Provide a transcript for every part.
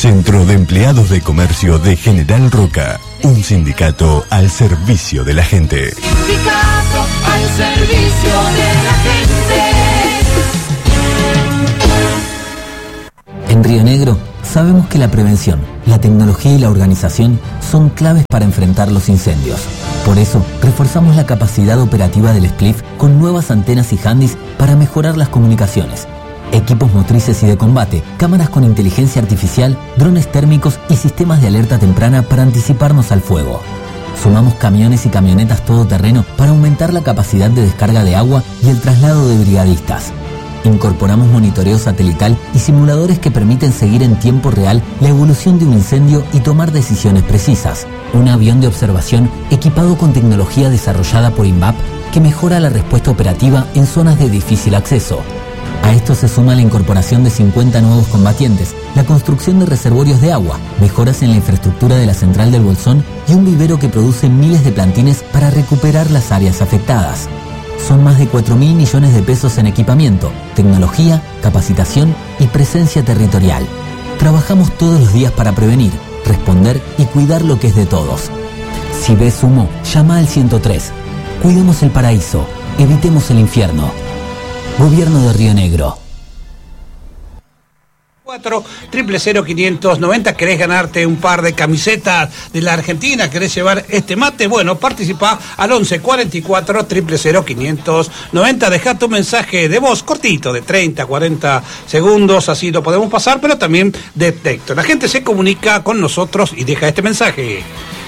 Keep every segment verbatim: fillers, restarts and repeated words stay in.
Centro de Empleados de Comercio de General Roca. Un sindicato al servicio de la gente. Sindicato al servicio de la gente. En Río Negro sabemos que la prevención, la tecnología y la organización son claves para enfrentar los incendios. Por eso, reforzamos la capacidad operativa del S P L I F con nuevas antenas y handys para mejorar las comunicaciones, equipos motrices y de combate, cámaras con inteligencia artificial, drones térmicos y sistemas de alerta temprana para anticiparnos al fuego. Sumamos camiones y camionetas todoterreno para aumentar la capacidad de descarga de agua y el traslado de brigadistas. Incorporamos monitoreo satelital y simuladores que permiten seguir en tiempo real la evolución de un incendio y tomar decisiones precisas. Un avión de observación equipado con tecnología desarrollada por INVAP que mejora la respuesta operativa en zonas de difícil acceso. A esto se suma la incorporación de cincuenta nuevos combatientes, la construcción de reservorios de agua, mejoras en la infraestructura de la central del Bolsón y un vivero que produce miles de plantines para recuperar las áreas afectadas. Son más de cuatro mil millones de pesos en equipamiento, tecnología, capacitación y presencia territorial. Trabajamos todos los días para prevenir, responder y cuidar lo que es de todos. Si ves humo, llama al ciento tres. Cuidemos el paraíso, evitemos el infierno. Gobierno de Río Negro. cuatro cero cero quinientos noventa. ¿Querés ganarte un par de camisetas de la Argentina? ¿Querés llevar este mate? Bueno, participa al once cuarenta y cuatro cero cero cero quinientos noventa. Deja tu mensaje de voz cortito, de treinta, cuarenta segundos, así lo podemos pasar, pero también de texto. La gente se comunica con nosotros y deja este mensaje.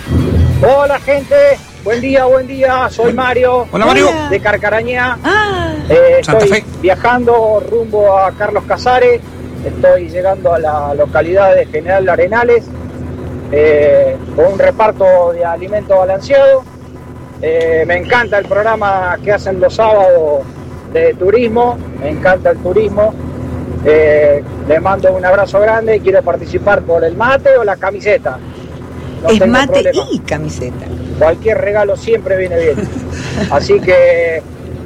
Hola gente, buen día, buen día, soy Mario. Hola Mario. De Carcarañá. Ah. Eh, Santa estoy Fe. viajando rumbo a Carlos Casares. Estoy llegando a la localidad de General Arenales eh, con un reparto de alimento balanceado. Eh, me encanta el programa que hacen los sábados de turismo, me encanta el turismo. Eh, les mando un abrazo grande y quiero participar por el mate o la camiseta. No es tengo mate problema. y camiseta. Cualquier regalo siempre viene bien. Así que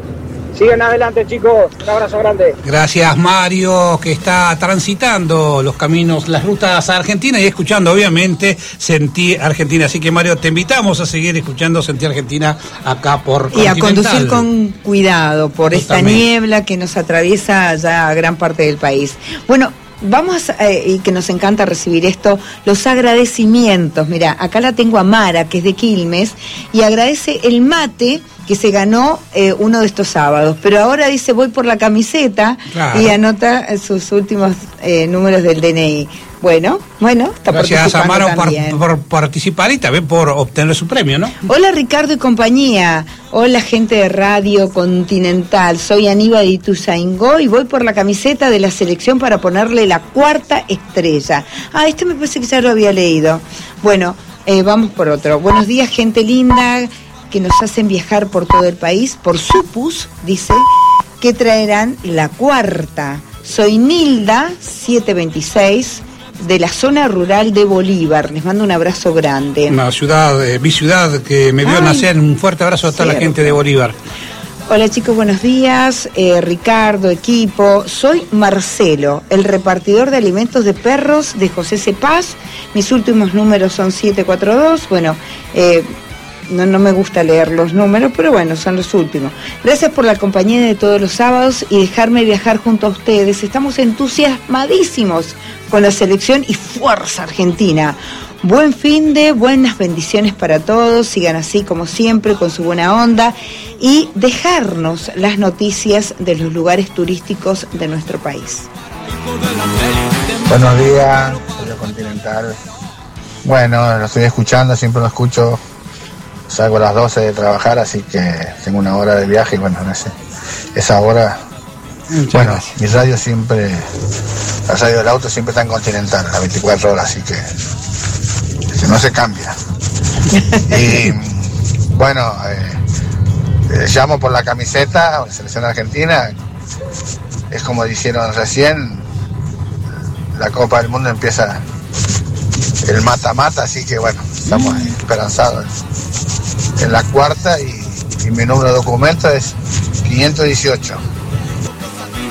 sigan adelante, chicos. Un abrazo grande. Gracias, Mario, que está transitando los caminos, las rutas a Argentina y escuchando, obviamente, Sentí Argentina. Así que, Mario, te invitamos a seguir escuchando Sentí Argentina acá por Y a Continental. conducir con cuidado por esta Totalmente. niebla que nos atraviesa ya gran parte del país. Bueno, vamos, eh, y que nos encanta recibir esto, los agradecimientos. Mira, acá la tengo a Mara, que es de Quilmes, y agradece el mate que se ganó eh, uno de estos sábados, pero ahora dice voy por la camiseta. Claro. Y anota sus últimos eh, números del D N I. Bueno, bueno, está Gracias a Mara por, también. por participar y también por obtener su premio, ¿no? Hola Ricardo y compañía, hola gente de Radio Continental, soy Aníbal de Ituzaingó y voy por la camiseta de la selección para ponerle la cuarta estrella. Ah, este me parece que ya lo había leído. Bueno, eh, vamos por otro. Buenos días gente linda, que nos hacen viajar por todo el país, por Supus, dice, que traerán la cuarta. Soy Nilda, setecientos veintiséis, de la zona rural de Bolívar. Les mando un abrazo grande. Una ciudad, eh, mi ciudad, que me vio Ay, nacer. Un fuerte abrazo a toda cierto. La gente de Bolívar. Hola chicos, buenos días. Eh, Ricardo, equipo. Soy Marcelo, el repartidor de alimentos de perros de José Cepaz. Mis últimos números son siete cuatro dos. Bueno, eh... No, no me gusta leer los números, pero bueno, son los últimos. Gracias por la compañía de todos los sábados y dejarme viajar junto a ustedes. Estamos entusiasmadísimos con la selección y fuerza argentina. Buen fin de, buenas bendiciones para todos. Sigan así como siempre con su buena onda y dejarnos las noticias de los lugares turísticos de nuestro país. Buenos días, Radio Continental. Bueno, lo estoy escuchando, siempre lo escucho. Salgo a las doce de trabajar, así que tengo una hora de viaje y bueno, no sé, esa hora, Muchas bueno, gracias. Mi radio siempre, la radio del auto siempre está en Continental, a las veinticuatro horas, así que, que no se cambia. Y bueno, eh, eh, llamo por la camiseta, la selección argentina, es como dijeron recién, la Copa del Mundo empieza el mata-mata, así que bueno, estamos ahí esperanzados en la cuarta y, y mi número de documento es quinientos dieciocho.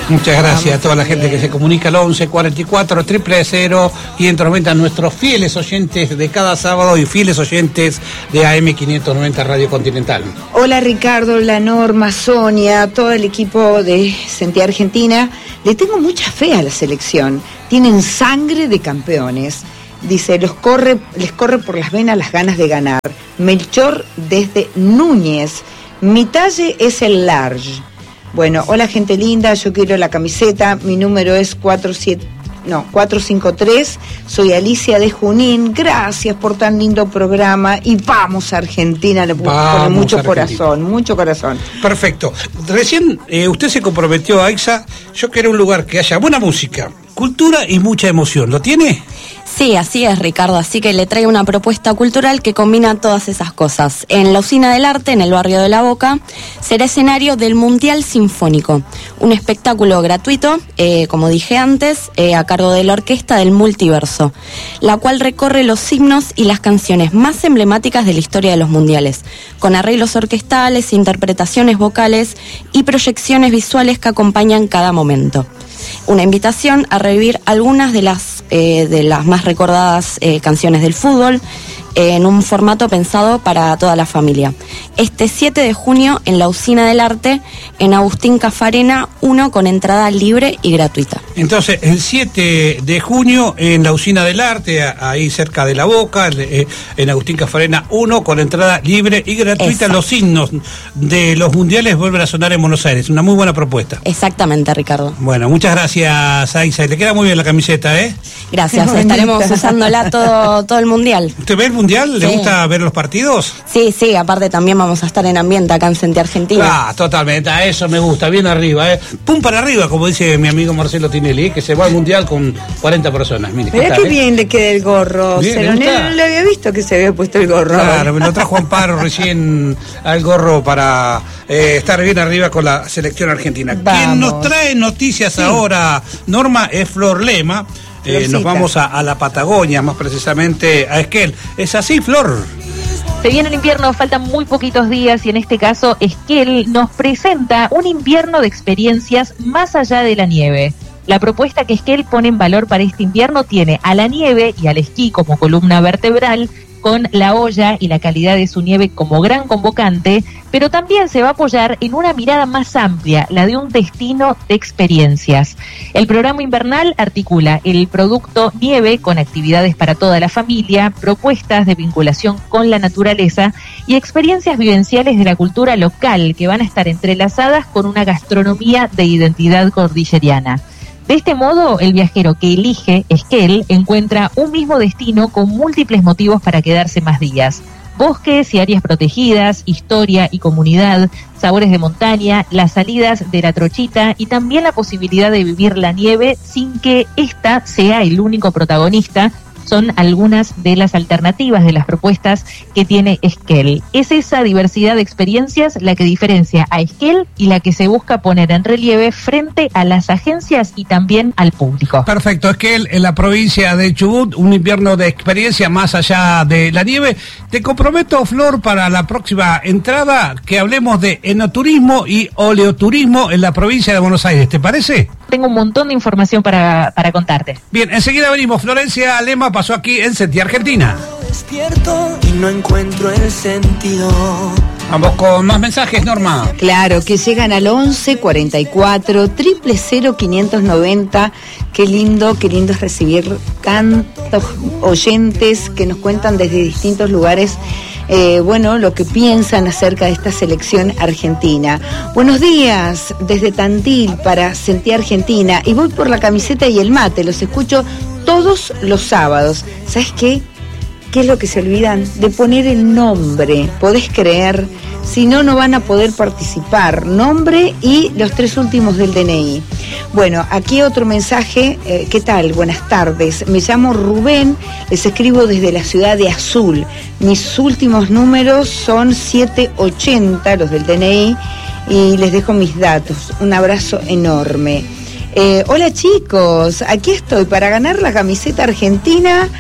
Muchas gracias a toda la gente que se comunica al once cuarenta y cuatro triple cero quinientos noventa, nuestros fieles oyentes de cada sábado y fieles oyentes de A M quinientos noventa Radio Continental. Hola Ricardo, la Norma, Sonia, todo el equipo de Sentí Argentina. Le tengo mucha fe a la selección. Tienen sangre de campeones. Dice, los corre, les corre por las venas las ganas de ganar. Melchor desde Núñez. Mi talle es el large. Bueno, hola gente linda, yo quiero la camiseta. Mi número es cuatro siete, no, cuatro cinco tres. Soy Alicia de Junín. Gracias por tan lindo programa. Y vamos a Argentina. Le pone mucho corazón, mucho corazón. Perfecto. Recién eh, usted se comprometió, Aixa. Yo quiero un lugar que haya buena música, cultura y mucha emoción. ¿Lo tiene? Sí, así es, Ricardo. Así que le traigo una propuesta cultural que combina todas esas cosas. En la Usina del Arte, en el barrio de La Boca, será escenario del Mundial Sinfónico. Un espectáculo gratuito, eh, como dije antes, eh, a cargo de la Orquesta del Multiverso, la cual recorre los himnos y las canciones más emblemáticas de la historia de los mundiales, con arreglos orquestales, interpretaciones vocales y proyecciones visuales que acompañan cada momento. Una invitación a revivir algunas de las, eh, de las más recordadas eh, canciones del fútbol eh, en un formato pensado para toda la familia. Este siete de junio en la Usina del Arte, en Agustín Cafarena uno, con entrada libre y gratuita. Entonces, el siete de junio en la Usina del Arte, ahí cerca de La Boca, eh, en Agustín Cafarena uno, con entrada libre y gratuita. Exacto. Los himnos de los mundiales vuelven a sonar en Buenos Aires. Una muy buena propuesta. Exactamente, Ricardo. Bueno, muchas gracias, Aixa. Y le queda muy bien la camiseta, ¿eh? Gracias, estaremos usándola todo, todo el mundial. ¿Usted ve el mundial? ¿Le sí. gusta ver los partidos? Sí, sí, aparte también vamos a estar en ambiente acá en Sentí Argentina. Ah, totalmente, a eso me gusta, bien arriba, ¿eh? Pum para arriba, como dice mi amigo Marcelo Tinelli, que se va al mundial con cuarenta personas. Mire, Mira qué ¿eh? bien le queda el gorro. Bien, se no le había visto que se había puesto el gorro. Claro, me lo trajo Amparo recién al gorro para eh, estar bien arriba con la selección argentina. Vamos. Quien nos trae noticias sí. ahora, Norma, es Flor Lema. Eh, nos vamos a, a la Patagonia, más precisamente a Esquel. ¿Es así, Flor? Se viene el invierno, faltan muy poquitos días y en este caso Esquel nos presenta un invierno de experiencias más allá de la nieve. La propuesta que Esquel pone en valor para este invierno tiene a la nieve y al esquí como columna vertebral, con la olla y la calidad de su nieve como gran convocante, pero también se va a apoyar en una mirada más amplia, la de un destino de experiencias. El programa invernal articula el producto nieve con actividades para toda la familia, propuestas de vinculación con la naturaleza y experiencias vivenciales de la cultura local que van a estar entrelazadas con una gastronomía de identidad cordilleriana. De este modo, el viajero que elige Esquel encuentra un mismo destino con múltiples motivos para quedarse más días. Bosques y áreas protegidas, historia y comunidad, sabores de montaña, las salidas de la trochita y también la posibilidad de vivir la nieve sin que ésta sea el único protagonista. Son algunas de las alternativas de las propuestas que tiene Esquel. Es esa diversidad de experiencias la que diferencia a Esquel y la que se busca poner en relieve frente a las agencias y también al público. Perfecto, Esquel, en la provincia de Chubut, un invierno de experiencia más allá de la nieve. Te comprometo, Flor, para la próxima entrada que hablemos de enoturismo y oleoturismo en la provincia de Buenos Aires. ¿Te parece? Tengo un montón de información para, para contarte. Bien, enseguida venimos. Florencia Lema pasó aquí en Sentí Argentina. Despierto y no encuentro el sentido. Vamos con más mensajes, Norma. Claro, que llegan al once cuarenta y cuatro triple cero quinientos noventa. Qué lindo, qué lindo es recibir tantos oyentes que nos cuentan desde distintos lugares. Eh, bueno, lo que piensan acerca de esta selección argentina. Buenos días, desde Tandil para Sentí Argentina. Y voy por la camiseta y el mate, los escucho todos los sábados. ¿Sabes qué? ¿Qué es lo que se olvidan? De poner el nombre. ¿Podés creer? Si no, no van a poder participar. Nombre y los tres últimos del D N I. Bueno, aquí otro mensaje. Eh, ¿Qué tal? Buenas tardes. Me llamo Rubén. Les escribo desde la ciudad de Azul. Mis últimos números son setecientos ochenta, los del D N I. Y les dejo mis datos. Un abrazo enorme. Eh, hola chicos, aquí estoy para ganar la camiseta argentina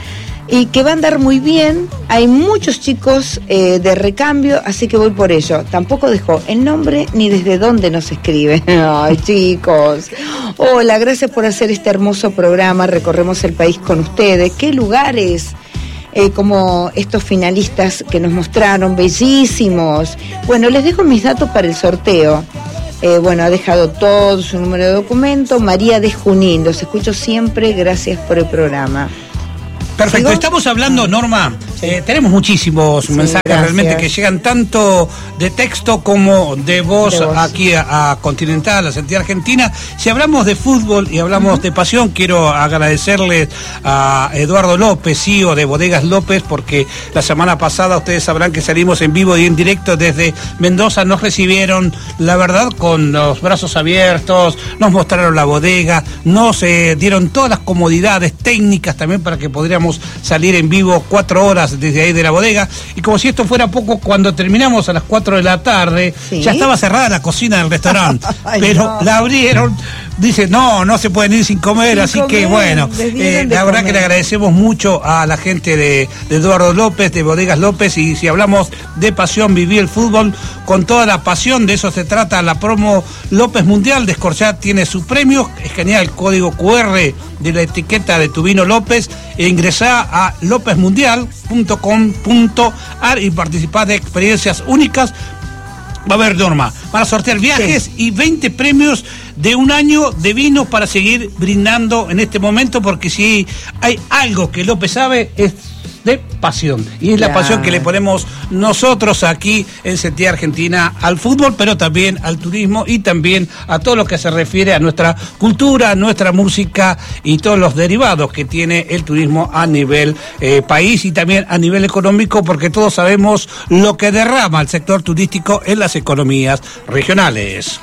y que va a andar muy bien. Hay muchos chicos eh, de recambio, así que voy por ello. Tampoco dejó el nombre ni desde dónde nos escribe. Ay, chicos. Hola, gracias por hacer este hermoso programa. Recorremos el país con ustedes. ¿Qué lugares? Eh, como estos finalistas que nos mostraron, bellísimos. Bueno, les dejo mis datos para el sorteo. Eh, bueno, ha dejado todo su número de documento. María de Junín, los escucho siempre, gracias por el programa. Perfecto, estamos hablando, Norma, eh, tenemos muchísimos sí, mensajes gracias. Realmente que llegan tanto de texto como de voz, de voz. aquí a, a Continental, a Sentir Argentina. Si hablamos de fútbol y hablamos uh-huh. de pasión, quiero agradecerles a Eduardo López, C E O de Bodegas López, porque la semana pasada ustedes sabrán que salimos en vivo y en directo desde Mendoza, nos recibieron, la verdad, con los brazos abiertos, nos mostraron la bodega, nos eh, dieron todas las comodidades técnicas también para que podríamos salir en vivo cuatro horas desde ahí de la bodega, y como si esto fuera poco, cuando terminamos a las cuatro de la tarde, ¿sí? ya estaba cerrada la cocina del restaurante, Ay, pero no. la abrieron, dice, no, no se pueden ir sin comer, sin así comer, que bueno, eh, la verdad comer. que le agradecemos mucho a la gente de, de Eduardo López, de Bodegas López, y si hablamos de pasión, vivir el fútbol con toda la pasión, de eso se trata la promo López Mundial. Descorchá tiene su premio, escanea el código cu erre de la etiqueta de tu vino López e ingresá a lópez mundial punto com punto ar y participá de experiencias únicas. Va a haber, Norma, para sortear viajes sí. y veinte premios de un año de vino para seguir brindando en este momento, porque si hay algo que López sabe es de pasión, y es claro. la pasión que le ponemos nosotros aquí en Sentir Argentina al fútbol, pero también al turismo y también a todo lo que se refiere a nuestra cultura, a nuestra música y todos los derivados que tiene el turismo a nivel eh, país y también a nivel económico, porque todos sabemos lo que derrama el sector turístico en las economías regionales.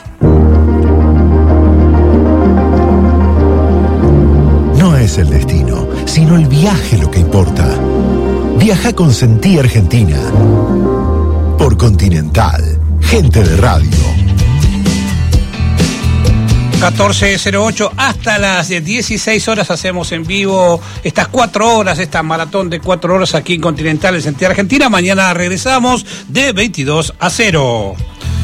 No es el destino, sino el viaje lo que importa. Viaja con Sentir Argentina. Por Continental, gente de radio. catorce cero ocho, hasta las dieciséis horas hacemos en vivo estas cuatro horas, esta maratón de cuatro horas aquí en Continental, en Sentir Argentina. Mañana regresamos de veintidós a cero.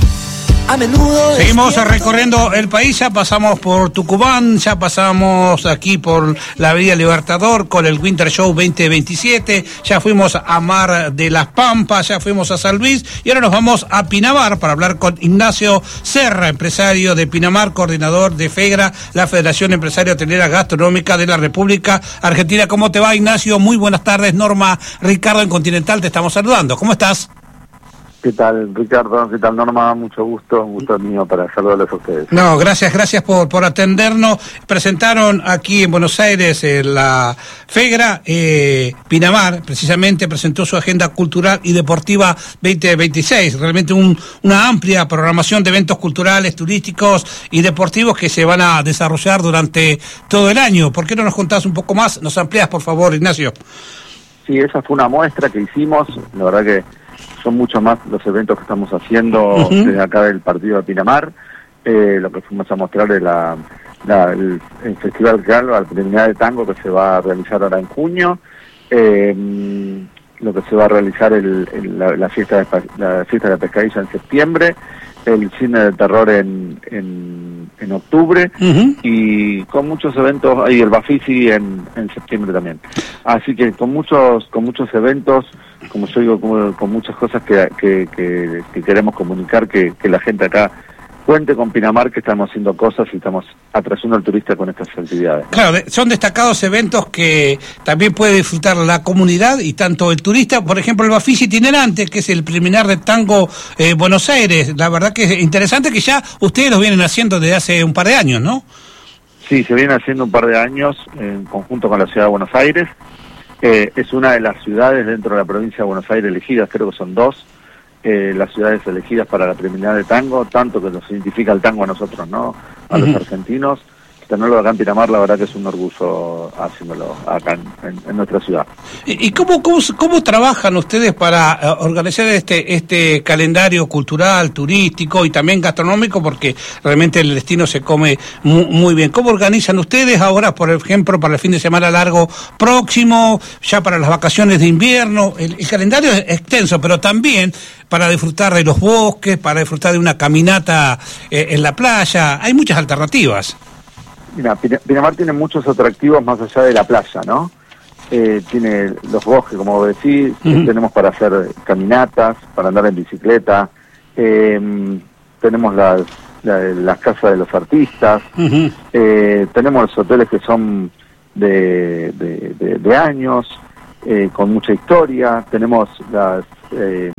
A menudo seguimos recorriendo el país, ya pasamos por Tucumán, ya pasamos aquí por la Avenida Libertador con el Winter Show veinte veintisiete, ya fuimos a Mar de las Pampas, ya fuimos a San Luis y ahora nos vamos a Pinamar para hablar con Ignacio Serra, empresario de Pinamar, coordinador de FEGRA, la Federación Empresaria Hotelera Gastronómica de la República Argentina. ¿Cómo te va, Ignacio? Muy buenas tardes. Norma, Ricardo en Continental, te estamos saludando. ¿Cómo estás? ¿Qué tal, Ricardo? ¿Qué tal, Norma? Mucho gusto, un gusto mío para saludarles a ustedes. No, gracias, gracias por, por atendernos. Presentaron aquí en Buenos Aires eh, la FEGRA, eh, Pinamar, precisamente presentó su agenda cultural y deportiva veinte veintiséis. Realmente un, una amplia programación de eventos culturales, turísticos y deportivos que se van a desarrollar durante todo el año. ¿Por qué no nos contás un poco más? ¿Nos amplías, por favor, Ignacio? Sí, esa fue una muestra que hicimos, la verdad que son mucho más los eventos que estamos haciendo uh-huh. desde acá del partido de Pinamar. Eh, lo que fuimos a mostrar es la, la, el, el Festival Calva, la preliminar de tango que se va a realizar ahora en junio, eh, lo que se va a realizar el, el, la, la, fiesta de, la fiesta de la pescadilla en septiembre, el cine de terror en, en, en octubre uh-huh. y con muchos eventos, y el Bafisi en, en septiembre también. Así que con muchos con muchos eventos, como yo digo, con, con muchas cosas que, que, que, que queremos comunicar, que, que la gente acá cuente con Pinamar, que estamos haciendo cosas y estamos atrayendo al turista con estas actividades. Claro, son destacados eventos que también puede disfrutar la comunidad y tanto el turista. Por ejemplo, el Bafisi itinerante, que es el preliminar de tango eh, Buenos Aires. La verdad que es interesante, que ya ustedes lo vienen haciendo desde hace un par de años, ¿no? Sí, se viene haciendo un par de años en conjunto con la ciudad de Buenos Aires. Eh, es una de las ciudades dentro de la provincia de Buenos Aires elegidas, creo que son dos, eh, las ciudades elegidas para la preliminar de tango, tanto que nos identifica el tango a nosotros, ¿no? A uh-huh. los argentinos. tenerlo acá en Pinamar, la verdad que es un orgullo haciéndolo acá en, en, en nuestra ciudad. ¿Y, y cómo, cómo, cómo trabajan ustedes para uh, organizar este, este calendario cultural, turístico y también gastronómico? Porque realmente el destino se come muy, muy bien. ¿Cómo organizan ustedes ahora, por ejemplo, para el fin de semana largo próximo, ya para las vacaciones de invierno? El, el calendario es extenso, pero también para disfrutar de los bosques, para disfrutar de una caminata eh, en la playa. Hay muchas alternativas. Mira, Pinamar tiene muchos atractivos más allá de la playa, ¿no? Eh, tiene los bosques, como decís, uh-huh. tenemos para hacer caminatas, para andar en bicicleta, eh, tenemos las, la, las casas de los artistas, uh-huh. eh, tenemos los hoteles que son de, de, de, de años, eh, con mucha historia, tenemos las... Eh,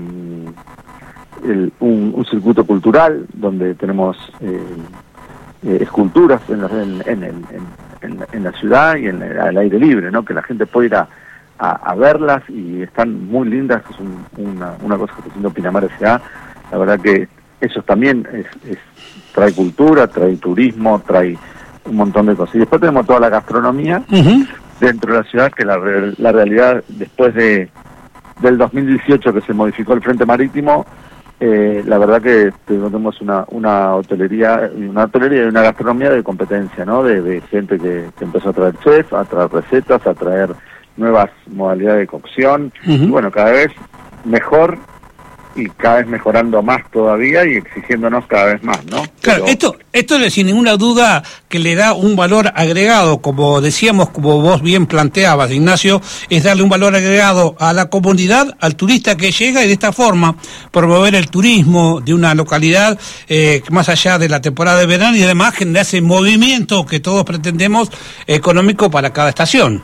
El, un, un circuito cultural donde tenemos eh, eh, esculturas en, los, en, en, en, en, en la ciudad y en el, al aire libre, ¿no? Que la gente puede ir a, a, a verlas y están muy lindas. Es un, una, una cosa que está haciendo Pinamar S A. La verdad que eso también es, es, trae cultura, trae turismo, trae un montón de cosas. Y después tenemos toda la gastronomía uh-huh. dentro de la ciudad, que la, la realidad después de del dos mil dieciocho que se modificó el Frente Marítimo, Eh, la verdad que tenemos una una hotelería, una hotelería y una gastronomía de competencia, ¿no? De, de gente que, que empezó a traer chef, a traer recetas, a traer nuevas modalidades de cocción, uh-huh. y bueno, cada vez mejor y cada vez mejorando más todavía y exigiéndonos cada vez más, ¿no? Claro, Pero... esto, esto sin ninguna duda que le da un valor agregado, como decíamos, como vos bien planteabas, Ignacio, es darle un valor agregado a la comunidad, al turista que llega y de esta forma promover el turismo de una localidad eh, más allá de la temporada de verano y además generar ese movimiento que todos pretendemos económico para cada estación.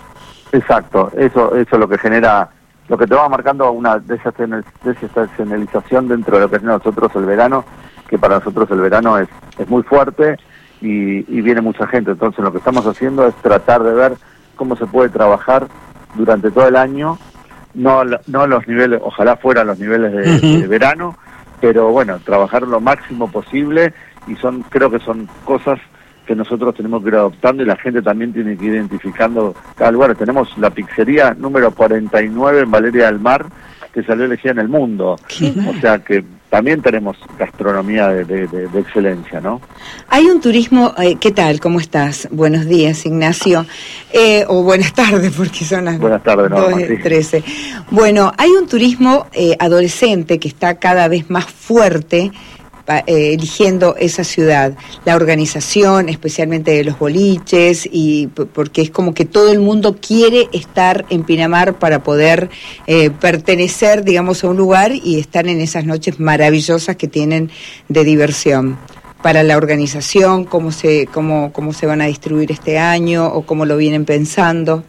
Exacto, eso, eso es lo que genera... Lo que te va marcando una desestacionalización dentro de lo que es nosotros el verano, que para nosotros el verano es, es muy fuerte y, y viene mucha gente. Entonces lo que estamos haciendo es tratar de ver cómo se puede trabajar durante todo el año, no, no los niveles, ojalá fueran los niveles de, uh-huh. de verano, pero bueno, trabajar lo máximo posible y son creo que son cosas que nosotros tenemos que ir adoptando y la gente también tiene que ir identificando cada lugar. Tenemos la pizzería número cuarenta y nueve en Valeria del Mar, que salió elegida en el mundo. O sea que también tenemos gastronomía de, de, de, de excelencia, ¿no? Hay un turismo, eh, ¿qué tal? ¿Cómo estás? Buenos días, Ignacio. Eh, o buenas tardes, porque son las buenas tardes, no, dos y trece. Bueno, hay un turismo eh, adolescente que está cada vez más fuerte, Eh, eligiendo esa ciudad, la organización especialmente de los boliches y p- porque es como que todo el mundo quiere estar en Pinamar para poder eh, pertenecer, digamos, a un lugar y estar en esas noches maravillosas que tienen de diversión. Para la organización, cómo se cómo cómo se van a distribuir este año o cómo lo vienen pensando.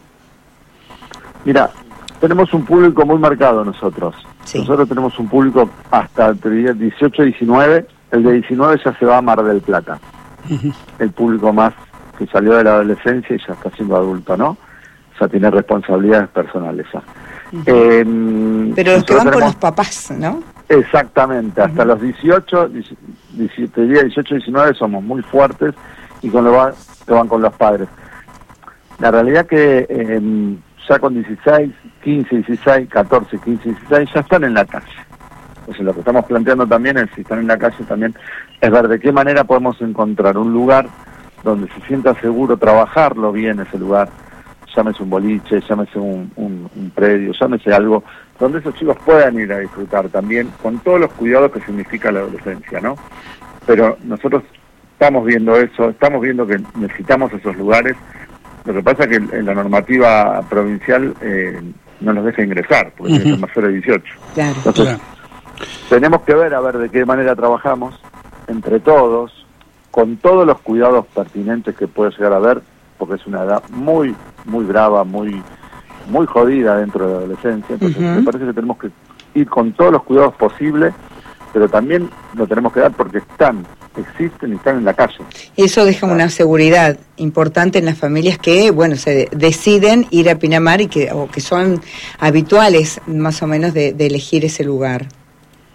Mira, tenemos un público muy marcado nosotros. Sí. Nosotros tenemos un público hasta el dieciocho diecinueve, el de diecinueve ya se va a Mar del Plata. Uh-huh. El público más que salió de la adolescencia y ya está siendo adulto, ¿no? Ya tiene responsabilidades personales ya. Uh-huh. Eh, Pero los que van tenemos... con los papás, ¿no? Exactamente, hasta uh-huh. los dieciocho, diecisiete, dieciocho, diecinueve somos muy fuertes y con lo va, que van con los padres. La realidad que eh, ya con dieciséis, quince, dieciséis, catorce, quince, dieciséis ya están en la calle. Entonces lo que estamos planteando también es, si están en la calle también, es ver de qué manera podemos encontrar un lugar donde se sienta seguro trabajarlo bien ese lugar, llámese un boliche, llámese un, un, un predio, llámese algo, donde esos chicos puedan ir a disfrutar también, con todos los cuidados que significa la adolescencia, ¿no? Pero nosotros estamos viendo eso, estamos viendo que necesitamos esos lugares. Lo que pasa es que en la normativa provincial eh, no nos deja ingresar, porque uh-huh. es más cero de dieciocho. Claro. Entonces, claro. tenemos que ver a ver de qué manera trabajamos, entre todos, con todos los cuidados pertinentes que puede llegar a haber, porque es una edad muy, muy brava, muy muy jodida dentro de la adolescencia. Entonces, uh-huh. me parece que tenemos que ir con todos los cuidados posibles, pero también lo tenemos que dar porque están, existen y están en la calle. Eso deja una seguridad importante en las familias que, bueno, se deciden ir a Pinamar y que o que son habituales más o menos de, de elegir ese lugar.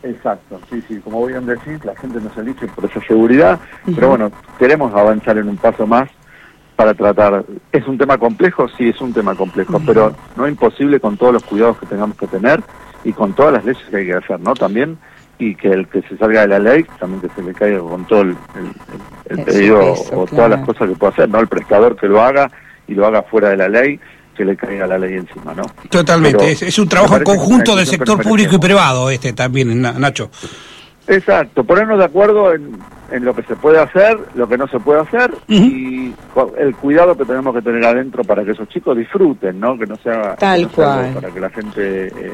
Exacto, sí, sí, como bien decís, la gente nos elige por esa seguridad, uh-huh. pero bueno, queremos avanzar en un paso más para tratar. ¿Es un tema complejo? Sí, es un tema complejo, uh-huh. pero no imposible con todos los cuidados que tengamos que tener y con todas las leyes que hay que hacer, ¿no? También, y que el que se salga de la ley, también que se le caiga con todo el, el, el, el pedido eso, o claro. todas las cosas que pueda hacer, ¿no? El prestador que lo haga y lo haga fuera de la ley, que le caiga la ley encima, ¿no? Totalmente, es, es un trabajo conjunto del sector público y privado este también, Nacho. Exacto, ponernos de acuerdo en, en lo que se puede hacer, lo que no se puede hacer, uh-huh. y el cuidado que tenemos que tener adentro para que esos chicos disfruten, ¿no? Que no sea, Tal no sea cual. para que la gente... Eh,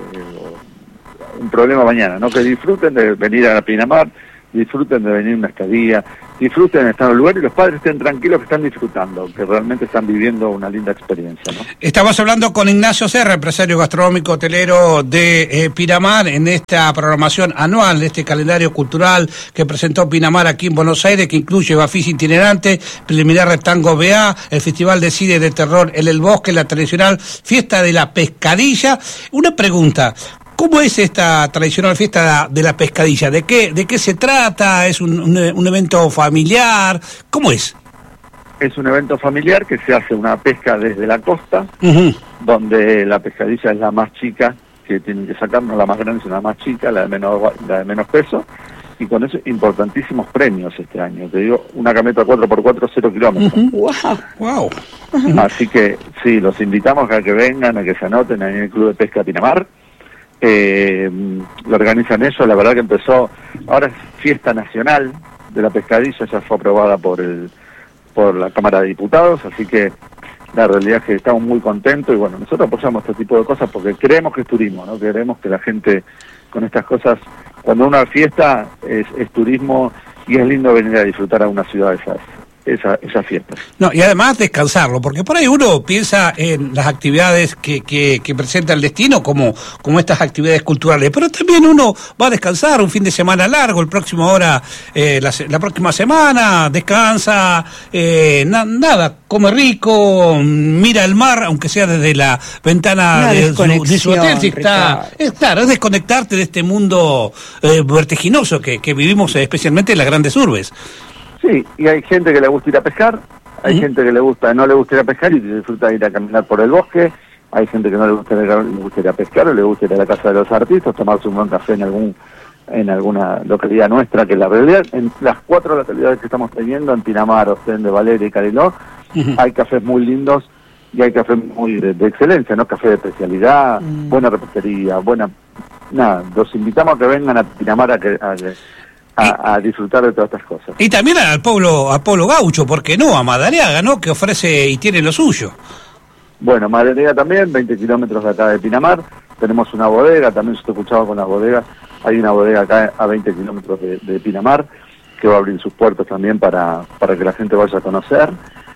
un problema mañana, ¿no? Que disfruten de venir a la Pinamar, disfruten de venir a una estadía, disfruten de estar en el lugar y los padres estén tranquilos que están disfrutando, que realmente están viviendo una linda experiencia, ¿no? Estamos hablando con Ignacio Serra, empresario gastronómico hotelero de eh, Pinamar, en esta programación anual de este calendario cultural que presentó Pinamar aquí en Buenos Aires, que incluye Bafis Itinerante, Preliminar Retango B A, el Festival de Cine de Terror en el Bosque, la tradicional Fiesta de la Pescadilla. Una pregunta, ¿cómo es esta tradicional fiesta de la pescadilla? ¿De qué de qué se trata? ¿Es un, un, un evento familiar? ¿Cómo es? Es un evento familiar que se hace una pesca desde la costa, uh-huh. donde la pescadilla es la más chica, que tienen que sacarnos, la más grande es la más chica, la de menos, la de menos peso, y con eso importantísimos premios este año. Te digo, una cameta cuatro por cuatro, cero kilómetros. Uh-huh. ¡Wow! ¡Wow! Uh-huh. Así que sí, los invitamos a que vengan, a que se anoten en el Club de Pesca Pinamar. Eh, lo organizan ellos, la verdad que empezó, ahora es fiesta nacional de la pescadilla, ya fue aprobada por el por la Cámara de Diputados, así que la realidad es que estamos muy contentos y bueno, nosotros apoyamos este tipo de cosas porque creemos que es turismo, ¿no? Queremos que la gente con estas cosas, cuando una fiesta es, es turismo y es lindo venir a disfrutar a una ciudad de esas. Esa, esa fiesta. No, y además descansarlo, porque por ahí uno piensa en las actividades que, que, que presenta el destino como, como estas actividades culturales, pero también uno va a descansar un fin de semana largo, el próximo hora, eh, la, la próxima semana, descansa, eh, na, nada, come rico, mira el mar, aunque sea desde la ventana de su, de su hotel, si está, es claro, es desconectarte de este mundo eh, vertiginoso que, que vivimos especialmente en las grandes urbes. Sí, y hay gente que le gusta ir a pescar, hay uh-huh. gente que le gusta, no le gusta ir a pescar y disfruta de ir a caminar por el bosque, hay gente que no le gusta, le gusta ir a pescar o le gusta ir a la casa de los artistas, tomarse un buen café en algún en alguna localidad nuestra, que la realidad, en las cuatro localidades que estamos teniendo, en Pinamar, Ostende, Valeria y Cariló, uh-huh. hay cafés muy lindos y hay cafés muy de, de excelencia, ¿no? Café de especialidad, uh-huh. buena repostería, buena... Nada, los invitamos a que vengan a Pinamar a que... A que A, a disfrutar de todas estas cosas. Y también al pueblo al pueblo gaucho, ¿por qué no? A Madariaga, ¿no? Que ofrece y tiene lo suyo. Bueno, Madariaga también, veinte kilómetros de acá de Pinamar. Tenemos una bodega, también se te escuchaba con las bodegas. Hay una bodega acá a veinte kilómetros de, de Pinamar que va a abrir sus puertas también para, para que la gente vaya a conocer.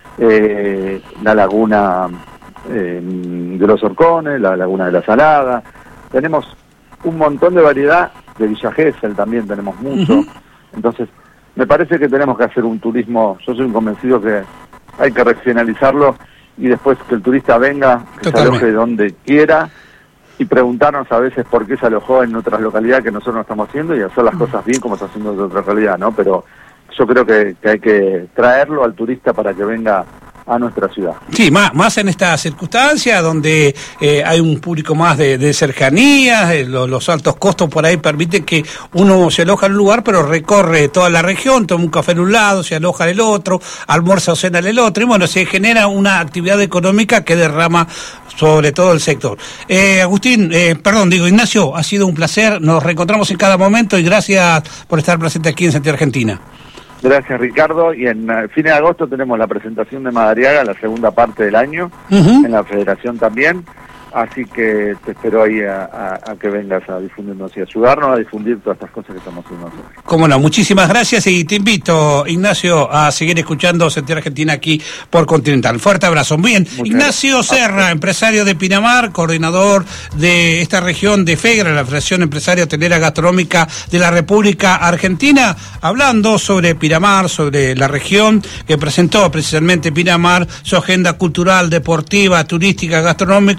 Eh, la laguna eh, de los Orcones, la laguna de la Salada. Tenemos un montón de variedad. De Villa Gesell también tenemos mucho. Uh-huh. Entonces, me parece que tenemos que hacer un turismo, yo soy un convencido que hay que regionalizarlo y después que el turista venga, que Totalmente. se aloje donde quiera y preguntarnos a veces por qué se alojó en otras localidades que nosotros no estamos haciendo y hacer las cosas bien como está haciendo de otra realidad, ¿no? Pero yo creo que, que hay que traerlo al turista para que venga a nuestra ciudad. Sí, más, más en esta circunstancia donde eh, hay un público más de, de cercanías, eh, lo, los altos costos por ahí permiten que uno se aloja en un lugar, pero recorre toda la región, toma un café en un lado, se aloja en el otro, almuerza o cena en el otro, y bueno, se genera una actividad económica que derrama sobre todo el sector. Eh, Agustín, eh, perdón, digo, Ignacio, ha sido un placer, nos reencontramos en cada momento y gracias por estar presente aquí en Santiago, Argentina. Gracias, Ricardo. Y en uh, fines de agosto tenemos la presentación de Madariaga, la segunda parte del año, uh-huh. en la Federación también. Así que te espero ahí a, a, a que vengas a difundirnos y ayudarnos a difundir todas estas cosas que estamos haciendo nosotros. Cómo no, muchísimas gracias y te invito, Ignacio, a seguir escuchando Santiago Argentina aquí por Continental. Fuerte abrazo. Bien, Muchas Ignacio gracias. Serra, empresario de Pinamar, coordinador de esta región de FEGRA, la Federación Empresaria Hotelera Gastronómica de la República Argentina, hablando sobre Pinamar, sobre la región que presentó precisamente Pinamar, su agenda cultural, deportiva, turística, gastronómica,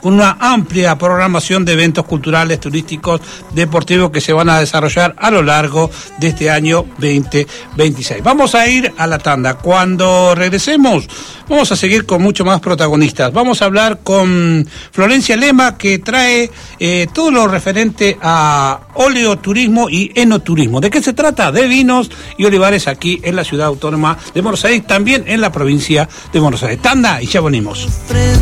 con una amplia programación de eventos culturales, turísticos, deportivos que se van a desarrollar a lo largo de este año veinte veintiséis. Vamos a ir a la tanda. Cuando regresemos, vamos a seguir con mucho más protagonistas. Vamos a hablar con Florencia Lema, que trae eh, todo lo referente a oleoturismo y enoturismo. ¿De qué se trata? De vinos y olivares aquí en la ciudad autónoma de Buenos Aires, también en la provincia de Buenos Aires. Tanda y ya venimos.